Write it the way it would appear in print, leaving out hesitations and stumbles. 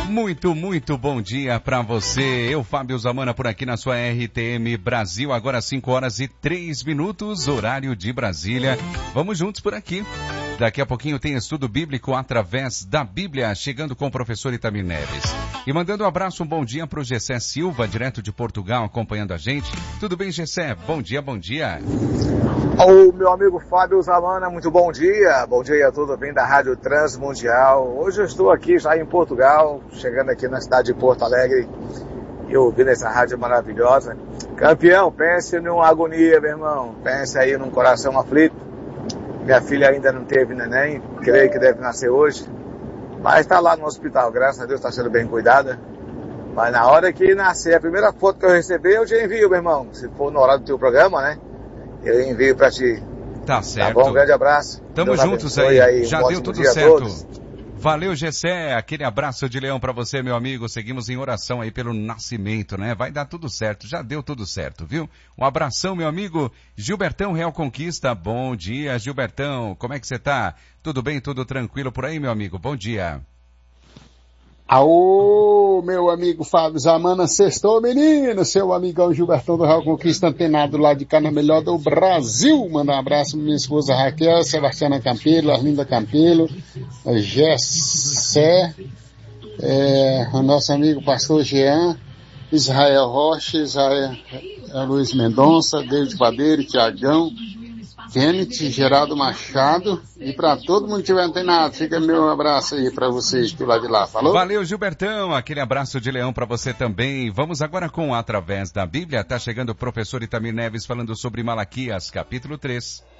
Muito bom dia para você. Eu, Fábio Zamana, por aqui na sua RTM Brasil. Agora 5h03, horário de Brasília. Vamos juntos por aqui. Daqui a pouquinho tem estudo bíblico através da Bíblia, chegando com o professor Itamir Neves. E mandando um abraço, um bom dia para o Gessé Silva, direto de Portugal, acompanhando a gente. Tudo bem, Gessé? Bom dia. Ô, meu amigo Fábio Zamana, muito bom dia. Bom dia a todos bem da Rádio Transmundial. Hoje eu estou aqui já em Portugal, chegando aqui na cidade de Porto Alegre e ouvindo essa rádio maravilhosa. Campeão, pense numa agonia, meu irmão. Pense aí num coração aflito. Minha filha ainda não teve neném, creio que deve nascer hoje. Mas está lá no hospital, graças a Deus está sendo bem cuidada. Mas na hora que nascer, a primeira foto que eu receber, eu te envio, meu irmão. Se for no horário do teu programa, né? Eu envio pra ti. Tá certo. Tá bom? Um grande abraço. Tamo juntos aí. Já deu tudo certo. Valeu, Gessé. Aquele abraço de leão pra você, meu amigo. Seguimos em oração aí pelo nascimento, né? Vai dar tudo certo. Já deu tudo certo, viu? Um abração, meu amigo. Gilbertão Real Conquista. Bom dia, Gilbertão. Como é que você tá? Tudo bem? Tudo tranquilo por aí, meu amigo? Bom dia. Aô, meu amigo Fábio Zamana, sextou, menino, seu amigão Gilbertão do Real Conquista, antenado lá de cá na melhor do Brasil. Manda um abraço pra minha esposa Raquel, Sebastiana Campelo, Arlinda Campelo, Gessé, o nosso amigo pastor Jean, Israel Rocha, Israel Luiz Mendonça, David Badeiro, Tiagão, Kenneth, Geraldo Machado, e para todo mundo que estiver antenado, fica meu abraço aí para vocês do lado de lá, falou? Valeu, Gilbertão, aquele abraço de leão para você também. Vamos agora com Através da Bíblia, tá chegando o professor Itamir Neves falando sobre Malaquias, capítulo 3.